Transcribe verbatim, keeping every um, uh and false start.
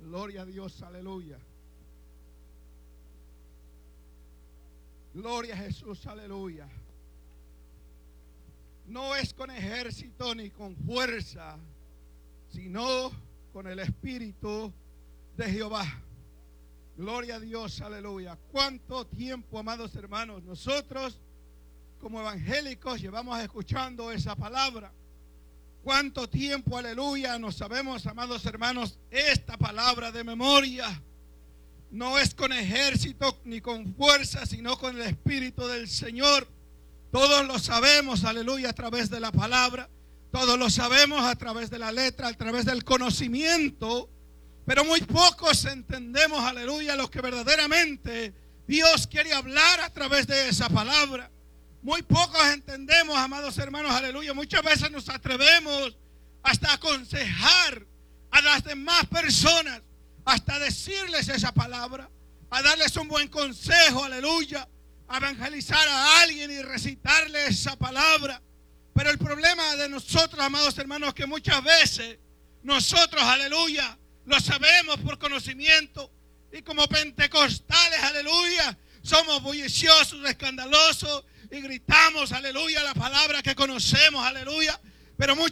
Gloria a Dios, aleluya. Gloria a Jesús, aleluya. No es con ejército ni con fuerza, sino con el Espíritu de Jehová. Gloria a Dios, aleluya. ¿Cuánto tiempo, amados hermanos, nosotros como evangélicos llevamos escuchando esa palabra? ¿Cuánto tiempo, aleluya, nos sabemos, amados hermanos, esta palabra de memoria? No es con ejército ni con fuerza, sino con el Espíritu del Señor. Todos lo sabemos, aleluya, a través de la palabra. Todos lo sabemos a través de la letra, a través del conocimiento. Pero muy pocos entendemos, aleluya, lo que verdaderamente Dios quiere hablar a través de esa palabra. Muy pocos entendemos, amados hermanos, aleluya. Muchas veces nos atrevemos hasta aconsejar a las demás personas, hasta decirles esa palabra, a darles un buen consejo, aleluya, a evangelizar a alguien y recitarle esa palabra. Pero el problema de nosotros, amados hermanos, es que muchas veces nosotros, aleluya, lo sabemos por conocimiento, y como pentecostales, aleluya, somos bulliciosos, escandalosos, y gritamos, aleluya, la palabra que conocemos, aleluya. Pero muchas